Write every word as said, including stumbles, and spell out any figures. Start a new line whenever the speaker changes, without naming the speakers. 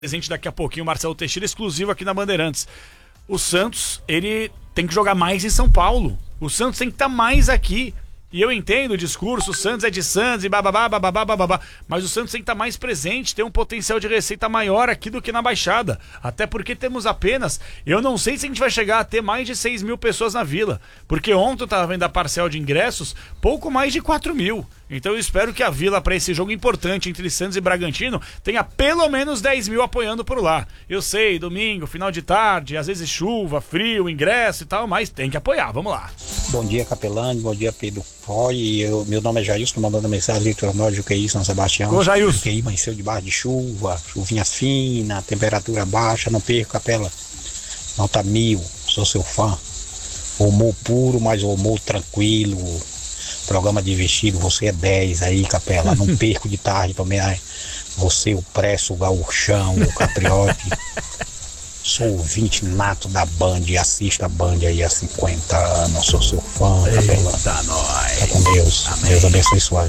Presente daqui a pouquinho, o Marcelo Teixeira, exclusivo aqui na Bandeirantes. O Santos, ele tem que jogar mais em São Paulo. O Santos tem que estar mais aqui. E eu entendo o discurso, o Santos é de Santos e bababá, bababá, bababá. Mas o Santos tem que estar mais presente, tem um potencial de receita maior aqui do que na Baixada. Até porque temos apenas, eu não sei se a gente vai chegar a ter mais de seis mil pessoas na Vila. Porque ontem eu estava vendo a parcial de ingressos, pouco mais de quatro mil. Então eu espero que a Vila, para esse jogo importante entre Santos e Bragantino, tenha pelo menos dez mil apoiando por lá. Eu sei, domingo, final de tarde, às vezes chuva, frio, ingresso e tal, mas tem que apoiar, vamos lá.
Bom dia, Capelani, bom dia, Pedro Foy. Eu, meu nome é Jailson, mandando mensagem eletrônica do Q I São Sebastião.
Ô, Jailson.
O Q I amanheceu debaixo de chuva, chuvinha fina, temperatura baixa, não perco, Capela. Nota mil, sou seu fã. Humor puro, mas humor tranquilo. Programa divertido, você é dez aí, Capela. Não perco de tarde também. Ai, você, o Presso, o Gaúchão, o Capriote. Sou ouvinte nato da Band e assisto a Band aí há cinquenta anos. Sou seu fã, Capela.
Eita, nós.
Tá com Deus.
Amém.
Deus abençoe sua vida.